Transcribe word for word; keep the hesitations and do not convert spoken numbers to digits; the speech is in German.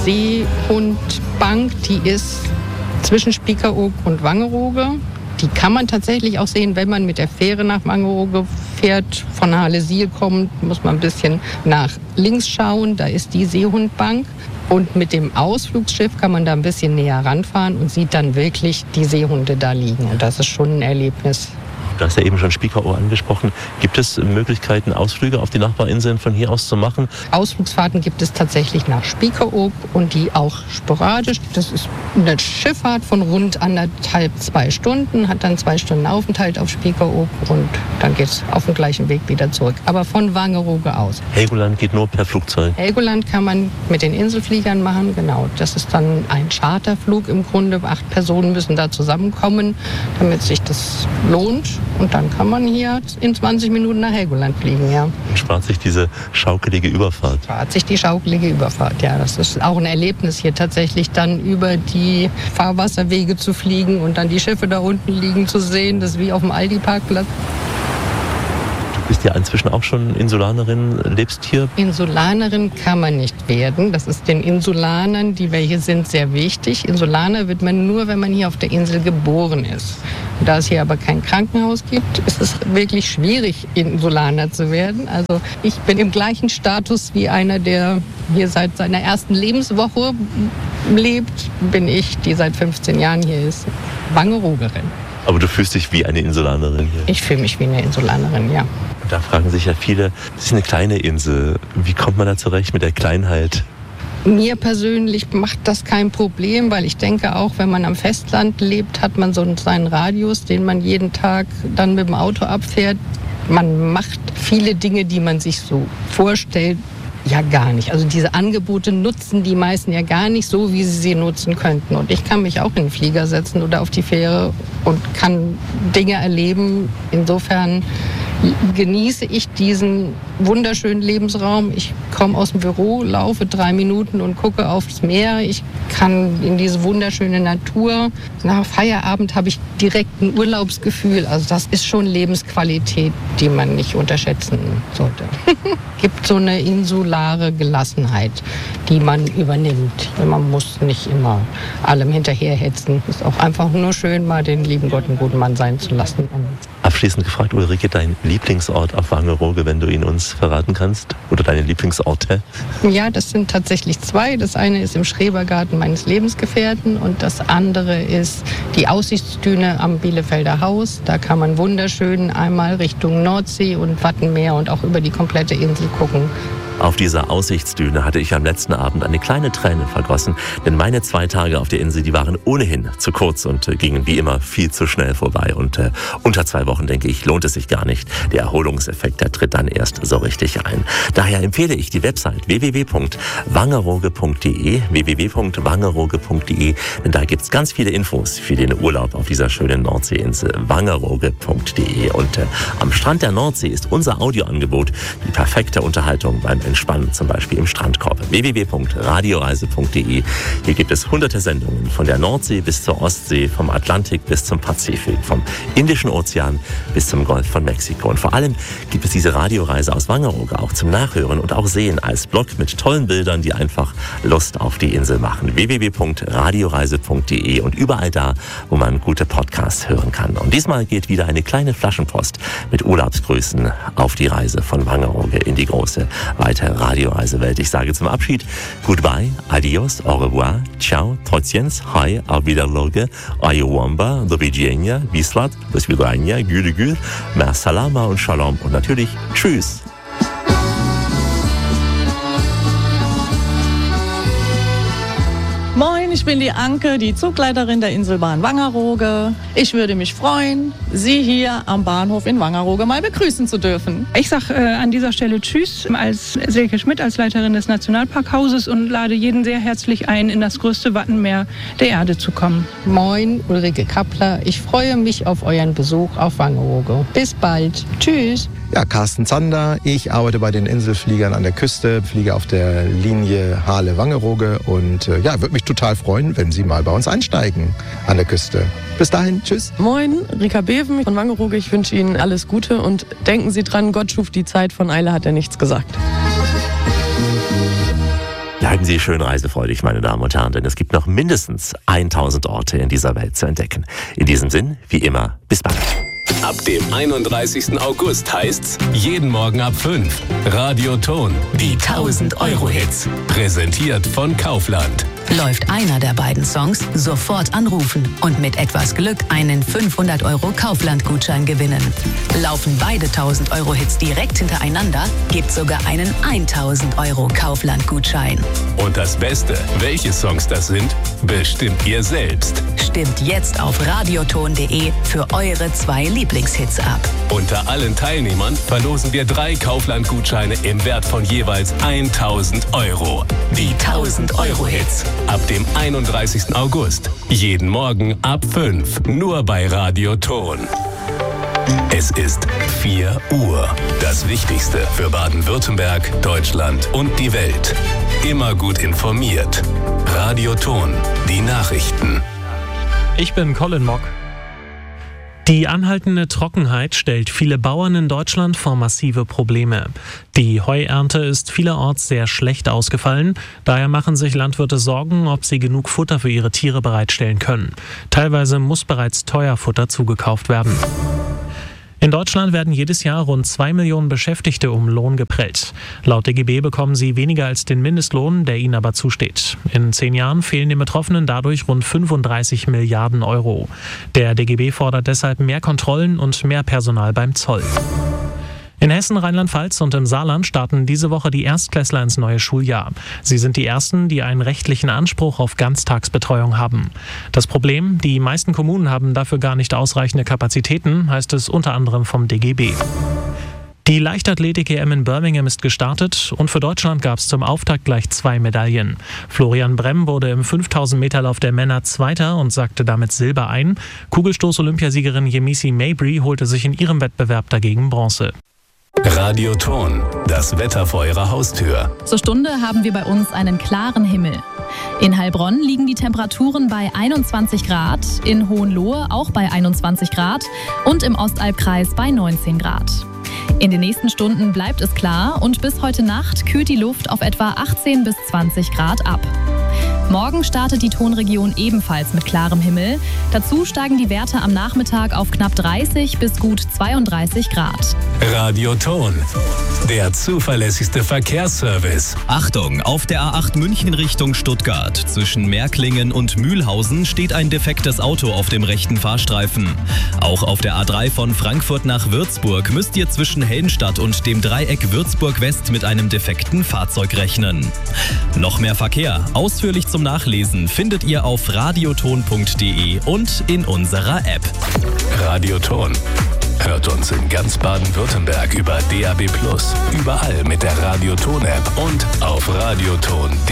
Seehundbank, die ist zwischen Spiekeroog und Wangerooge. Die kann man tatsächlich auch sehen, wenn man mit der Fähre nach Wangerooge fährt. Von Halle-Siel kommt, muss man ein bisschen nach links schauen. Da ist die Seehundbank. Und mit dem Ausflugsschiff kann man da ein bisschen näher ranfahren und sieht dann wirklich die Seehunde da liegen. Und das ist schon ein Erlebnis. Du hast ja eben schon Spiekeroog angesprochen. Gibt es Möglichkeiten, Ausflüge auf die Nachbarinseln von hier aus zu machen? Ausflugsfahrten gibt es tatsächlich nach Spiekeroog und die auch sporadisch. Das ist eine Schifffahrt von rund anderthalb, zwei Stunden, hat dann zwei Stunden Aufenthalt auf Spiekeroog und dann geht es auf dem gleichen Weg wieder zurück. Aber von Wangerooge aus. Helgoland geht nur per Flugzeug? Helgoland kann man mit den Inselfliegern machen, genau. Das ist dann ein Charterflug im Grunde. Acht Personen müssen da zusammenkommen, damit sich das lohnt. Und dann kann man hier in zwanzig Minuten nach Helgoland fliegen, ja. Und spart sich diese schaukelige Überfahrt? Spart sich die schaukelige Überfahrt, ja. Das ist auch ein Erlebnis, hier tatsächlich dann über die Fahrwasserwege zu fliegen und dann die Schiffe da unten liegen zu sehen. Das ist wie auf dem Aldi-Parkplatz. Du bist ja inzwischen auch schon Insulanerin, lebst hier? Insulanerin kann man nicht werden. Das ist den Insulanern, die wir hier sind, sehr wichtig. Insulaner wird man nur, wenn man hier auf der Insel geboren ist. Da es hier aber kein Krankenhaus gibt, ist es wirklich schwierig, Insulaner zu werden. Also ich bin im gleichen Status wie einer, der hier seit seiner ersten Lebenswoche lebt, bin ich, die seit fünfzehn Jahren hier ist, Wangeroogerin. Aber du fühlst dich wie eine Insulanerin hier? Ich fühle mich wie eine Insulanerin, ja. Und da fragen sich ja viele, das ist eine kleine Insel, wie kommt man da zurecht mit der Kleinheit? Mir persönlich macht das kein Problem, weil ich denke auch, wenn man am Festland lebt, hat man so seinen Radius, den man jeden Tag dann mit dem Auto abfährt. Man macht viele Dinge, die man sich so vorstellt, ja gar nicht. Also diese Angebote nutzen die meisten ja gar nicht so, wie sie sie nutzen könnten. Und ich kann mich auch in den Flieger setzen oder auf die Fähre und kann Dinge erleben. Insofern genieße ich diesen wunderschönen Lebensraum. Ich komme aus dem Büro, laufe drei Minuten und gucke aufs Meer. Ich kann in diese wunderschöne Natur. Nach Feierabend habe ich direkt ein Urlaubsgefühl. Also das ist schon Lebensqualität, die man nicht unterschätzen sollte. Gibt so eine insulare Gelassenheit, die man übernimmt. Man muss nicht immer allem hinterherhetzen. Es ist auch einfach nur schön, mal den lieben Gott einen guten Mann sein zu lassen. Abschließend gefragt, Ulrike, dein Lieblingsort auf Wangerooge, wenn du ihn uns verraten kannst? Oder deine Lieblingsorte? Ja, das sind tatsächlich zwei. Das eine ist im Schrebergarten meines Lebensgefährten und das andere ist die Aussichtsdüne am Bielefelder Haus. Da kann man wunderschön einmal Richtung Nordsee und Wattenmeer und auch über die komplette Insel gucken. Auf dieser Aussichtsdüne hatte ich am letzten Abend eine kleine Träne vergossen, denn meine zwei Tage auf der Insel, die waren ohnehin zu kurz und äh, gingen wie immer viel zu schnell vorbei. Und äh, unter zwei Wochen, denke ich, lohnt es sich gar nicht. Der Erholungseffekt, der tritt dann erst so richtig ein. Daher empfehle ich die Website w w w punkt wangerooge punkt d e, w w w punkt wangerooge punkt d e, denn da gibt's ganz viele Infos für den Urlaub auf dieser schönen Nordseeinsel, wangerooge punkt d e. Und äh, am Strand der Nordsee ist unser Audioangebot die perfekte Unterhaltung beim Entspannen, zum Beispiel im Strandkorb. w w w punkt radioreise punkt d e. Hier gibt es hunderte Sendungen von der Nordsee bis zur Ostsee, vom Atlantik bis zum Pazifik, vom Indischen Ozean bis zum Golf von Mexiko. Und vor allem gibt es diese Radioreise aus Wangerooge auch zum Nachhören und auch Sehen als Blog mit tollen Bildern, die einfach Lust auf die Insel machen. w w w punkt radioreise punkt d e und überall da, wo man gute Podcasts hören kann. Und diesmal geht wieder eine kleine Flaschenpost mit Urlaubsgrüßen auf die Reise von Wangerooge in die große, weite Radioreisewelt. Ich sage zum Abschied Goodbye, Adios, Au revoir, Ciao, Trotjens, Hi, Auf Wiederloge, Ayowamba, Do Widzenia, Wislat, Do Svidania, Gül Gül, Mer Salama und Shalom und natürlich Tschüss. Moin, ich bin die Anke, die Zugleiterin der Inselbahn Wangerooge. Ich würde mich freuen, Sie hier am Bahnhof in Wangerooge mal begrüßen zu dürfen. Ich sage äh, an dieser Stelle Tschüss als Silke Schmidt, als Leiterin des Nationalparkhauses und lade jeden sehr herzlich ein, in das größte Wattenmeer der Erde zu kommen. Moin, Ulrike Kappler. Ich freue mich auf euren Besuch auf Wangerooge. Bis bald. Tschüss. Ja, Carsten Zander. Ich arbeite bei den Inselfliegern an der Küste, fliege auf der Linie Hahle-Wangerooge und äh, ja, würde mich total freuen, wenn Sie mal bei uns einsteigen an der Küste. Bis dahin, tschüss. Moin, Rika Beven von Wangerooge. Ich wünsche Ihnen alles Gute und denken Sie dran, Gott schuf die Zeit, von Eile hat er nichts gesagt. Bleiben Sie schön reisefreudig, meine Damen und Herren, denn es gibt noch mindestens tausend Orte in dieser Welt zu entdecken. In diesem Sinn, wie immer, bis bald. Ab dem einunddreißigsten August heißt's jeden Morgen ab fünf. Radio Ton, die tausend Euro Hits. Präsentiert von Kaufland. Läuft einer der beiden Songs, sofort anrufen und mit etwas Glück einen fünfhundert Euro Kaufland-Gutschein gewinnen. Laufen beide tausend Euro Hits direkt hintereinander, gibt sogar einen tausend Euro Kaufland-Gutschein. Und das Beste, welche Songs das sind, bestimmt ihr selbst. Stimmt jetzt auf radioton punkt de für eure zwei Lieblingshits ab. Unter allen Teilnehmern verlosen wir drei Kaufland-Gutscheine im Wert von jeweils tausend Euro. Die tausend Euro Hits. Ab dem einunddreißigsten August. Jeden Morgen ab fünf. Nur bei Radio Ton. Es ist vier Uhr. Das Wichtigste für Baden-Württemberg, Deutschland und die Welt. Immer gut informiert. Radio Ton. Die Nachrichten. Ich bin Colin Mock. Die anhaltende Trockenheit stellt viele Bauern in Deutschland vor massive Probleme. Die Heuernte ist vielerorts sehr schlecht ausgefallen. Daher machen sich Landwirte Sorgen, ob sie genug Futter für ihre Tiere bereitstellen können. Teilweise muss bereits teuer Futter zugekauft werden. In Deutschland werden jedes Jahr rund zwei Millionen Beschäftigte um Lohn geprellt. Laut D G B bekommen sie weniger als den Mindestlohn, der ihnen aber zusteht. In zehn Jahren fehlen den Betroffenen dadurch rund fünfunddreißig Milliarden Euro. Der D G B fordert deshalb mehr Kontrollen und mehr Personal beim Zoll. In Hessen, Rheinland-Pfalz und im Saarland starten diese Woche die Erstklässler ins neue Schuljahr. Sie sind die ersten, die einen rechtlichen Anspruch auf Ganztagsbetreuung haben. Das Problem, die meisten Kommunen haben dafür gar nicht ausreichende Kapazitäten, heißt es unter anderem vom D G B. Die Leichtathletik-E M in Birmingham ist gestartet und für Deutschland gab es zum Auftakt gleich zwei Medaillen. Florian Bremm wurde im fünftausend Meter Lauf der Männer Zweiter und sackte damit Silber ein. Kugelstoß-Olympiasiegerin Yemisi Mabry holte sich in ihrem Wettbewerb dagegen Bronze. Radio Ton, das Wetter vor Ihrer Haustür. Zur Stunde haben wir bei uns einen klaren Himmel. In Heilbronn liegen die Temperaturen bei einundzwanzig Grad, in Hohenlohe auch bei einundzwanzig Grad und im Ostalbkreis bei neunzehn Grad. In den nächsten Stunden bleibt es klar und bis heute Nacht kühlt die Luft auf etwa achtzehn bis zwanzig Grad ab. Morgen startet die Tonregion ebenfalls mit klarem Himmel. Dazu steigen die Werte am Nachmittag auf knapp dreißig bis gut zweiunddreißig Grad. Radio Ton, der zuverlässigste Verkehrsservice. Achtung, auf der A acht München Richtung Stuttgart. Zwischen Märklingen und Mühlhausen steht ein defektes Auto auf dem rechten Fahrstreifen. Auch auf der A drei von Frankfurt nach Würzburg müsst ihr zwischen Heldenstadt und dem Dreieck Würzburg West mit einem defekten Fahrzeug rechnen. Noch mehr Verkehr, ausführlich zum Nachlesen, findet ihr auf radioton punkt de und in unserer App. Radio Ton. Hört uns in ganz Baden-Württemberg über D A B plus, überall mit der Radio Ton App und auf radioton punkt de.